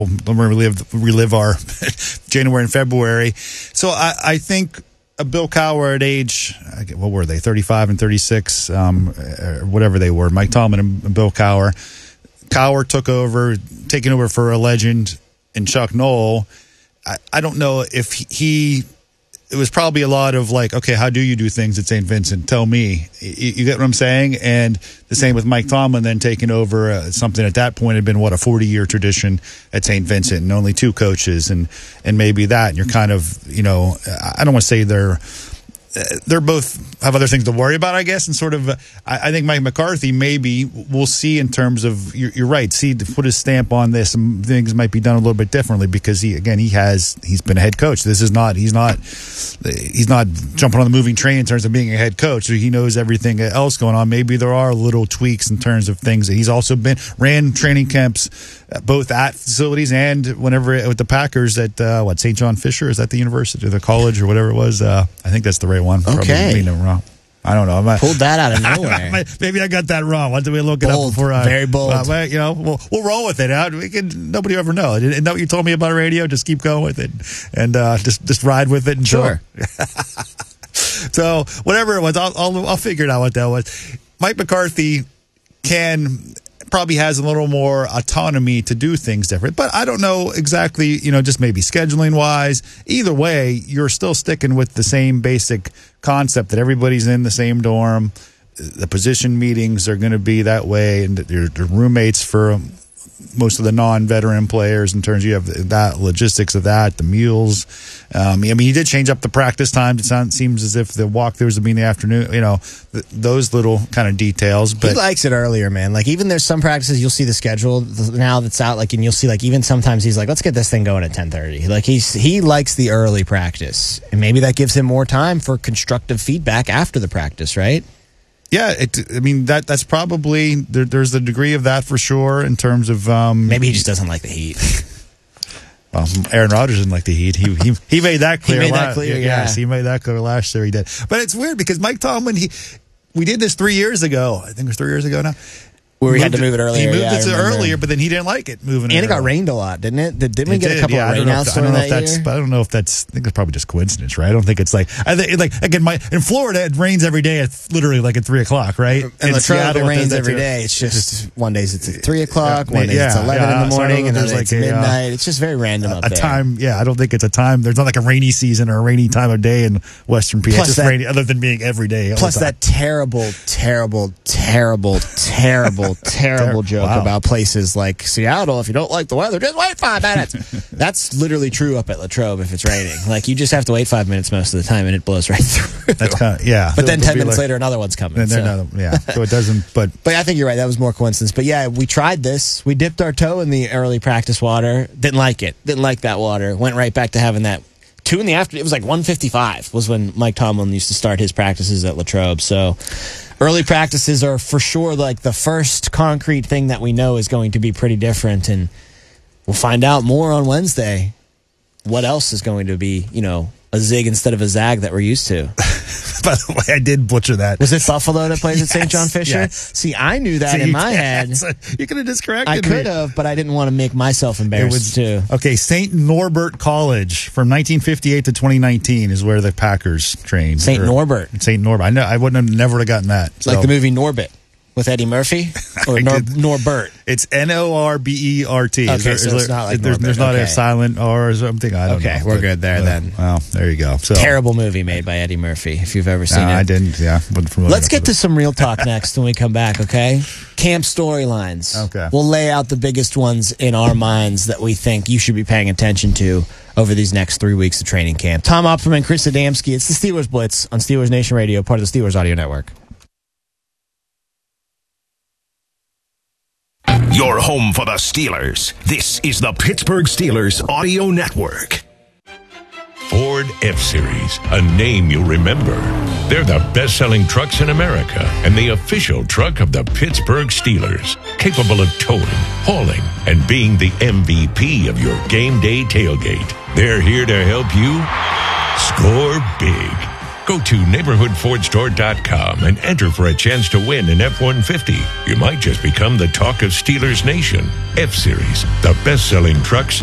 relive our January and February. So I think Bill Cowher at age, what were they, 35 and 36, whatever they were, Mike Tomlin and Bill Cowher. Cowher taking over for a legend in Chuck Noll. I don't know if it was probably a lot of like, okay, how do you do things at St. Vincent? Tell me. You get what I'm saying? And the same with Mike Tomlin then taking over something at that point had been, a 40-year tradition at St. Vincent and only 2 coaches and maybe that. And you're kind of, I don't want to say they're both have other things to worry about, I guess, and sort of, I think Mike McCarthy maybe we'll see in terms of, you're right, to put his stamp on this, and things might be done a little bit differently because he's been a head coach. He's not jumping on the moving train in terms of being a head coach, so he knows everything else going on. Maybe there are little tweaks in terms of things that he's also ran training camps both at facilities and whenever with the Packers at St. John Fisher, is that the university or the college or whatever it was? I think that's the right one. Okay. Probably wrong. I don't know. Pulled that out of nowhere. Maybe I got that wrong. Why don't we look it up before very bold. We'll roll with it. Nobody ever know. Isn't that what you told me about radio? Just keep going with it and just ride with it. And sure. So whatever it was, I'll figure it out what that was. Mike McCarthy probably has a little more autonomy to do things different, but I don't know exactly, just maybe scheduling wise. Either way, you're still sticking with the same basic concept that everybody's in the same dorm. The position meetings are going to be that way, and your roommates for most of the non-veteran players in terms of you have that logistics of that, the meals. He did change up the practice times. It seems as if the walkthroughs would be in the afternoon, those little kind of details. But he likes it earlier, man. Like, even there's some practices you'll see the schedule now that's out, like, and you'll see, like, even sometimes he's like, let's get this thing going at 10:30. Like, he likes the early practice, and maybe that gives him more time for constructive feedback after the practice, right? Yeah, that's probably there's a degree of that for sure in terms of maybe he just doesn't like the heat. Well, Aaron Rodgers didn't like the heat. He made that clear. Yes, he made that clear last year. He did, but it's weird because Mike Tomlin we did this 3 years ago. I think it was 3 years ago now. Where we had to move it earlier. He moved it earlier, but then he didn't like it moving it. And it got rained a lot, didn't it? Didn't we get a couple of rainouts during that year? But I don't know if that's. I think it's probably just coincidence, right? I don't think it's like. I think again, in Florida, it rains every day. It's literally like at 3:00, right? And Latrobe, it rains every day. It's just one day it's at 3:00, one day it's 11 in the morning, and then it's midnight. It's just very random up there. Time, I don't think it's a time. There's not like a rainy season or a rainy time of day in Western PA. It's just rainy, other than being every day. Plus that terrible joke about places like Seattle. If you don't like the weather, just wait 5 minutes. That's literally true up at Latrobe if it's raining. Like, you just have to wait 5 minutes most of the time, and it blows right through. That's kind of, But then 10 minutes later, another one's coming. So it doesn't. But I think you're right. That was more coincidence. But yeah, we tried this. We dipped our toe in the early practice water. Didn't like it. Didn't like that water. Went right back to having that 2 in the afternoon. It was like 1:55 was when Mike Tomlin used to start his practices at Latrobe. So early practices are for sure like the first concrete thing that we know is going to be pretty different, and we'll find out more on Wednesday. What else is going to be, a zig instead of a zag that we're used to? By the way, I did butcher that. Was it Buffalo that plays at St. John Fisher? Yes. See, I knew that in my head. You could have just corrected me. I could have, but I didn't want to make myself embarrassed too. Okay, St. Norbert College from 1958 to 2019 is where the Packers trained. St. Norbert. I know. I wouldn't have never gotten that. Like the movie Norbit with Eddie Murphy, or Norbert. It's Norbert. Okay, so it's not like Norbert. There's not a silent R or something. I don't know. Okay, we're good there then. Well, there you go. So, terrible movie made by Eddie Murphy, if you've ever seen it. I didn't, Let's get to some real talk next when we come back, okay? Camp storylines. Okay. We'll lay out the biggest ones in our minds that we think you should be paying attention to over these next 3 weeks of training camp. Tom Opperman, Chris Adamski. It's the Steelers Blitz on Steelers Nation Radio, part of the Steelers Audio Network. Your home for the Steelers. This is the Pittsburgh Steelers Audio Network. Ford F-Series, a name you'll remember. They're the best-selling trucks in America and the official truck of the Pittsburgh Steelers, capable of towing, hauling, and being the MVP of your game day tailgate. They're here to help you score big. Go to neighborhoodfordstore.com and enter for a chance to win an F-150. You might just become the talk of Steelers Nation. F-Series, the best-selling trucks